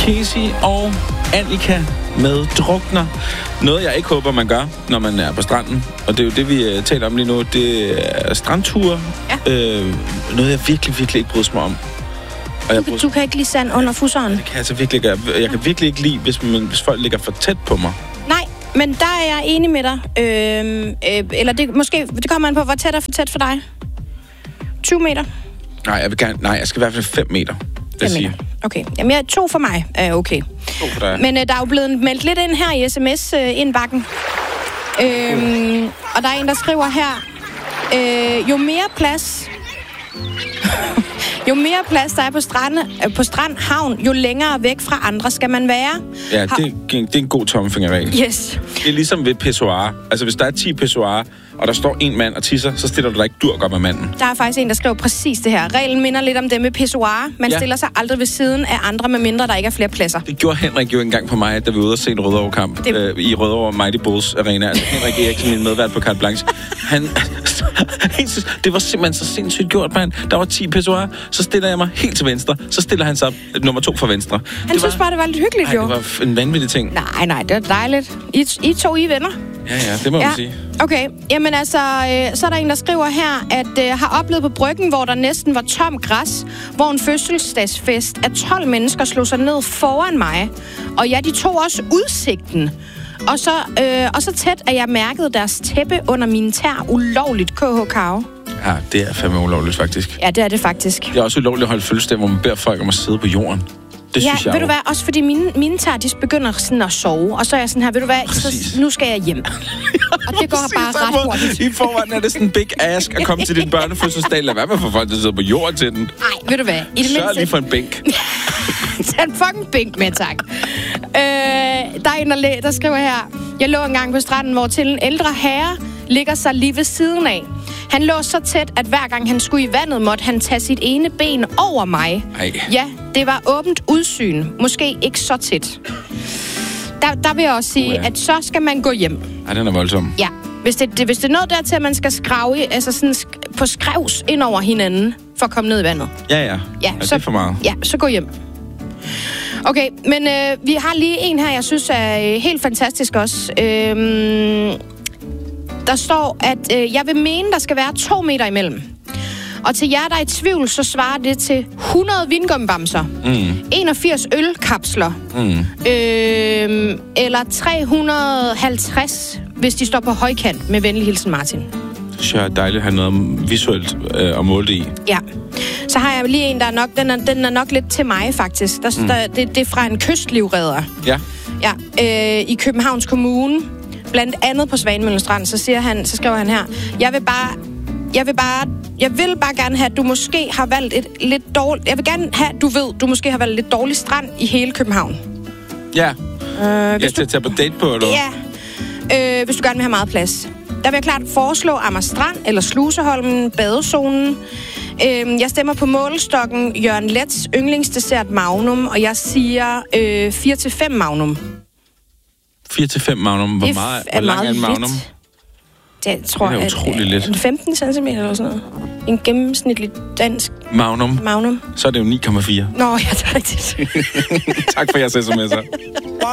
Casey og Annika med Drukner. Noget, jeg ikke håber, man gør, når man er på stranden. Og det er jo det, vi taler om lige nu. Det er strandture. Ja. Noget, jeg virkelig, virkelig ikke bryder mig om. Og du kan ikke lide sand under fusseren? Det kan jeg altså virkelig gøre. Jeg kan virkelig ikke lide, hvis folk ligger for tæt på mig. Nej, men der er jeg enig med dig. Eller det kommer an på, hvor tæt er for tæt for dig? 20 meter? Nej, jeg skal i hvert fald 5 meter. 5 meter. Okay. Jamen, 2 for mig er okay. 2 for dig. Men der er jo blevet meldt lidt ind her i sms-indbakken. Og der er en, der skriver her, jo mere plads der er på strandhavn, jo længere væk fra andre skal man være. Ja, det er en god tommelfingerregel. Yes. Det er ligesom ved pissoirer. Altså, hvis der er 10 pissoirer, og der står en mand og tisser, så stiller du dig ikke durk op af manden. Der er faktisk en, der skriver præcis det her. Reglen minder lidt om det med pissoirer. Man stiller sig aldrig ved siden af andre, medmindre der ikke er flere pladser. Det gjorde Henrik jo engang på mig, da vi var ude og se en Rødovre-kamp i Rødovre Mighty Bulls Arena. Altså Henrik Eriksen, min medvært på Carte Blanche. Det var simpelthen så sindssygt gjort, mand. Der var 10 pissoirer, så stiller jeg mig helt til venstre. Så stiller han sig op nummer 2 fra venstre. Han synes bare, det var lidt hyggeligt, jo. Det var en vanvittig ting. Nej, det var dejligt. I to venner. Ja, det må man sige. Okay, jamen altså, så er der en, der skriver her, at har oplevet på Bryggen, hvor der næsten var tom græs, hvor en fødselsdagsfest af 12 mennesker slog sig ned foran mig. Og ja, de tog også udsigten. Og så tæt, at jeg mærkede deres tæppe under mine tær ulovligt KH-Karo. Ja, det er fandme ulovligt, faktisk. Ja, det er det faktisk. Det er også ulovligt at holde fødselsdag, hvor man beder folk om at sidde på jorden. Det synes jeg ved du hvad, også fordi mine tær, de begynder sådan at sove, og så er jeg sådan her, ved du hvad, så nu skal jeg hjem. Og det går bare ret hurtigt. I forvejen er det sådan en big ask at komme til din børnefødselsdag. Lad være med for folk, der sidder på jorden til den. Nej, ved du hvad, i det mindste lige for en bænk. Tag en fucking bænk med, tak. Der er en, der skriver her, jeg lå engang på stranden, hvor til en ældre herre ligger sig lige ved siden af. Han lå så tæt, at hver gang han skulle i vandet, måtte han tage sit ene ben over mig. Ej. Ja, det var åbent udsyn. Måske ikke så tæt. Der vil jeg også sige, at så skal man gå hjem. Ej, den er voldsom. Ja, hvis det er noget dertil, at man skal skrave, altså sådan på skrevs ind over hinanden, for at komme ned i vandet. Ja, så, det er for meget. Ja, så gå hjem. Okay, men vi har lige en her, jeg synes er helt fantastisk også. Der står, at jeg vil mene, der skal være 2 meter imellem. Og til jer, der er i tvivl, så svarer det til 100 vingummibamser, 81 ølkapsler, eller 350, hvis de står på højkant, med venlig hilsen Martin. Det synes jeg er dejligt at have noget visuelt at måle det i. Ja. Så har jeg lige en, der er nok, den er nok lidt til mig, faktisk. Det er fra en kystlivredder. Ja. Ja, i Københavns Kommune. Blandt andet på Svanemøllen Strand, så skriver han her, jeg vil bare gerne have, at du måske har valgt et lidt dårligt... Jeg vil gerne have, at du måske har valgt et lidt dårligt strand i hele København. Ja. Jeg skal tage på date på, eller? Ja. Hvis du gerne vil have meget plads. Der vil jeg klart foreslå Amager Strand eller Sluseholmen, badezonen. Jeg stemmer på målestokken Jørgen Lets yndlingsdessert Magnum, og jeg siger 4-5 Magnum. 4-5 Magnum. Hvor lang er en Magnum? Det tror jeg er utroligt lidt. 15 cm eller sådan noget. En gennemsnitlig dansk Magnum. Så er det jo 9,4. Nå, ja, det er rigtigt. Tak for jeres sms'er.